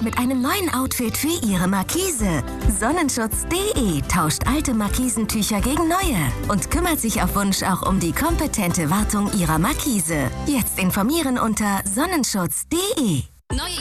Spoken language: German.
jetzt mit einem neuen Outfit für Ihre Markise. Sonnenschutz.de tauscht alte Markisentücher gegen neue und kümmert sich auf Wunsch auch um die kompetente Wartung Ihrer Markise. Jetzt informieren unter Sonnenschutz.de. Neue